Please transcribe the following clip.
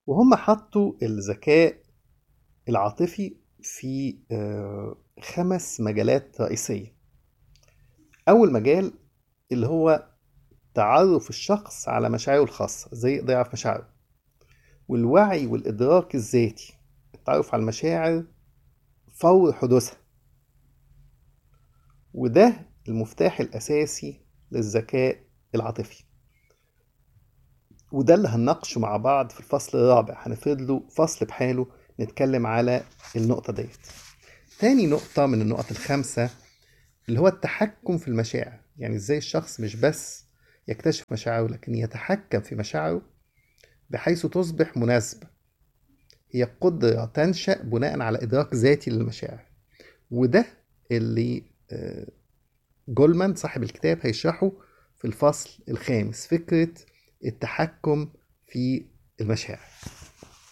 وهم حطوا الذكاء العاطفي في 5 مجالات رئيسية. أول مجال اللي هو تعرف الشخص على مشاعره الخاصة، ازاي يقدر يعرف مشاعره، والوعي والإدراك الذاتي، التعرف على المشاعر فور حدوثها. وده المفتاح الأساسي للذكاء العاطفي، وده اللي هنناقشه مع بعض في الفصل الرابع. هنفرد له فصل بحاله نتكلم على النقطة ديت. تاني نقطة من النقط ال5 اللي هو التحكم في المشاعر، يعني ازاي الشخص مش بس يكتشف مشاعره لكن يتحكم في مشاعره بحيث تصبح مناسبة. هي قدرة تنشأ بناء على إدراك ذاتي للمشاعر، وده اللي جولمان صاحب الكتاب هيشرحه في الفصل ال5، فكرة التحكم في المشاعر.